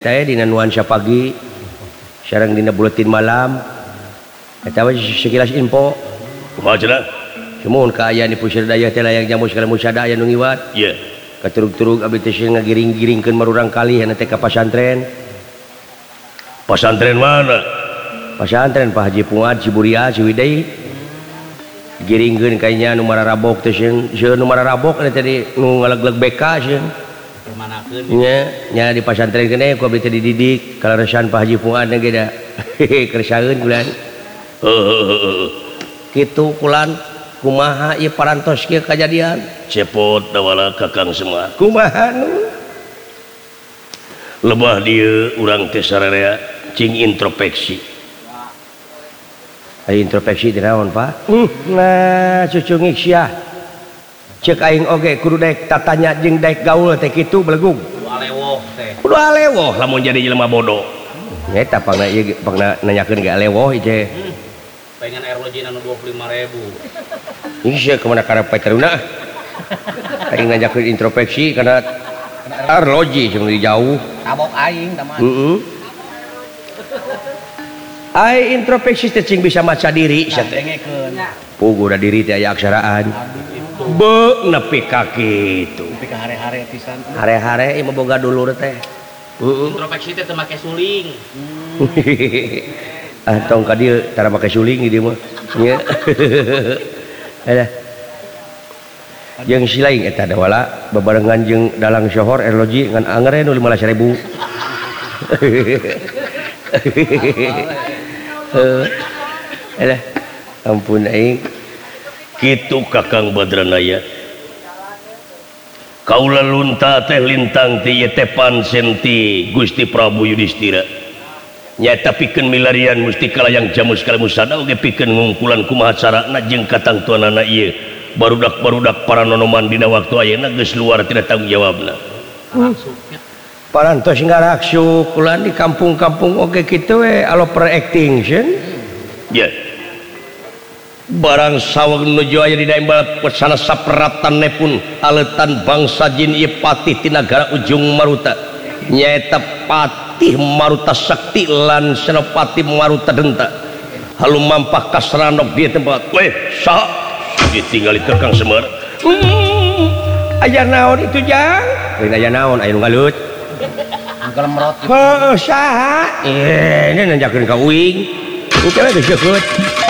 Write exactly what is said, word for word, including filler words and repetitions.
Saya di nuansa pagi, sekarang di buletin malam. Kita sekilas info. Macam semua kaya ni pusat daya telah yang jamu segala musada yang nungiwat. Ya. Keturuk-turuk abis itu ngagiring-giringkan marurang kali yang nanti ke pesantren. Pesantren mana? Pesantren Pak Haji Puad, Ciburia, Ciwidey. Giringkan kayaknya numara rabok tu sih, sih numara rabok ni tadi nungalag-lag beka sih. Nya, nya di pesantren kene ku abdi teh dididik kalau resan Pak Haji Fuad na ge da. Keresaheun kulan. Heuh. Kitu kulan kumaha ieu parantos kieu kajadian? Cepot dawala Kakang Semar. Kumaha nu? Lebah dieu urang teh sararea cing introspeksi. Ai introspeksi teh naon, Pak? Nah, cucu ngiksyah. Cek aing oge kudu daek tatanya jeung daek gaul teh kitu belegung. Kudu alewoh teh. Kudu alewoh Lamun jadi jelema bodoh. Eta pangna ieu pangna nanyakeun ge alewoh ieu teh. Hmm. Pengen aerologin anu dua puluh lima ribu. Ini sih kemana karena pacaruna. Aing ngajakeun introspeksi karena arloji cuma di jauh. Tabok aing taman. Heeh. Ai introspeksi teh cing bisa maca diri sia teh. Dengekeun. Puguh da diri teh aya aksaraan. Be nepi ka kitu. Nepi ka hare-hare pisan. Hare-hare ieu mah boga dulur teh. Heeh. Introspeksi teh teu make suling. Ah tong ka dieu tara make suling di dieu mah. Nya. Ada. Jeung si lain eta da wala bebarengan jeung dalang Johor erloji ngan angere nu lima belas ribu. Heuh. Ada. Ampun aing. Kitu Kakang Badranaya. Kaula lunta teh lintang ti ieu teh pansen ti Gusti Prabu Yudhistira. Nyata pikeun milarian musti kalayang jamu sekali musada oge pikeun ngungkulan kumaha carana jeung katangtuanana ieu. Barudak-barudak para nonoman dina waktu ayeuna geus luar tina tanggung jawabna. Parantos ngaraksuk kulan di kampung-kampung oge kitu we aloper acting sieun. Ya. Barang saweg nuju aya dina imbal pesana saperatane pun aletan bangsa jin ieu patih ti nagara ujung Maruta. Nyaeta Patih Maruta Sakti lan Senopati Maruta Denta. Halu mampah kasranok di tempat. Weh, saha? Ditinggali Kakang Semar. Hmm, aya naon itu jang? Lain aya naon aya nu ngalut. Nggelemrot. Heuh saha? Eh, ini nanjakeun ka uing. Engke we geus